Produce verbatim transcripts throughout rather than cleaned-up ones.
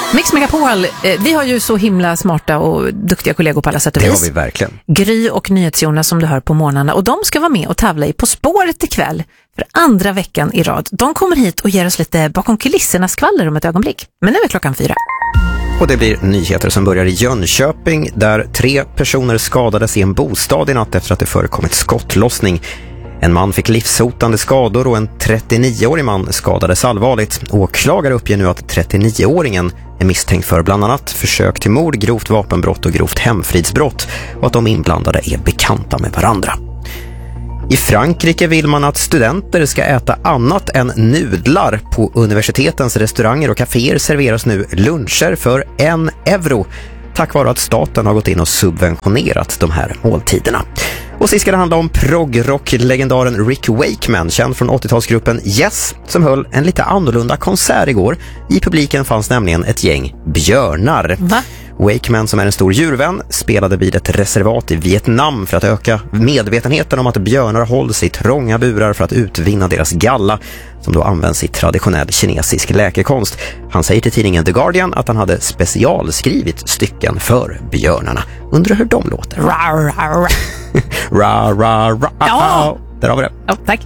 Mix Megapol, eh, vi har ju så himla smarta och duktiga kollegor på alla sätt och vis. vis. Det har vi verkligen. Gry och NyhetsJonas som du hör på morgnarna, och de ska vara med och tävla i På spåret ikväll för andra veckan i rad. De kommer hit och ger oss lite bakom kulisserna skvaller om ett ögonblick. Men nu är klockan fyra. Och det blir nyheter som börjar i Jönköping där tre personer skadades i en bostad i natt efter att det förekommit skottlossning. En man fick livshotande skador och en trettionioårig man skadades allvarligt. Åklagare uppger nu att trettionioåringen är misstänkt för bland annat försök till mord, grovt vapenbrott och grovt hemfridsbrott, och att de inblandade är bekanta med varandra. I Frankrike vill man att studenter ska äta annat än nudlar. På universitetens restauranger och kaféer serveras nu luncher för en euro. Tack vare att staten har gått in och subventionerat de här måltiderna. Och sist ska det handla om prog-rock-legendaren Rick Wakeman, känd från åttiotalsgruppen Yes, som höll en lite annorlunda konsert igår. I publiken fanns nämligen ett gäng björnar. Va? Wakeman, som är en stor djurvän, spelade vid ett reservat i Vietnam för att öka medvetenheten om att björnar hålls i trånga burar för att utvinna deras galla, som då används i traditionell kinesisk läkekonst. Han säger till tidningen The Guardian att han hade specialskrivit stycken för björnarna. Undrar hur de låter. Ra, ra, ra. ra, ra, ra. Ja. Där har vi det. Ja, tack.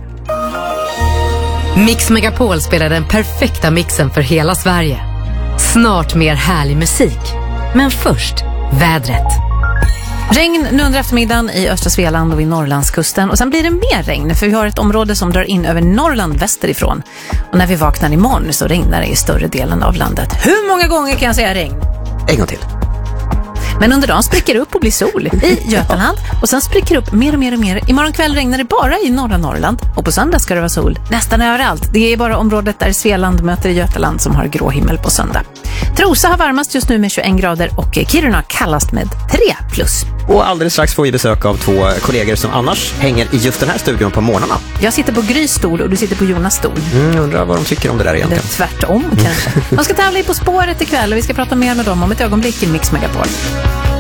Mix Megapol spelar den perfekta mixen för hela Sverige. Snart mer härlig musik. Men först, vädret. Regn nu under eftermiddagen i östra Svealand och vid Norrlandskusten. Och sen blir det mer regn, för vi har ett område som drar in över Norrland västerifrån. Och när vi vaknar imorgon så regnar det i större delen av landet. Hur många gånger kan jag säga regn? En gång till. Men under dagen spricker det upp och blir sol i Götaland. Och sen spricker det upp mer och mer och mer. Imorgon kväll regnar det bara i norra Norrland. Och på söndag ska det vara sol nästan överallt. Det är bara området där Svealand möter Götaland som har grå himmel på söndag. Trosa har varmast just nu med tjugoen grader och Kiruna kallast med tre plus. Och alldeles strax får vi besök av två kollegor som annars hänger i just den här studion på morgnarna. Jag sitter på Grys stol och du sitter på Jonas stol. Mm, undrar vad de tycker om det där egentligen. Eller tvärtom kanske. De ska tävla i På spåret ikväll och vi ska prata mer med dem om ett ögonblick i Mix Megapol.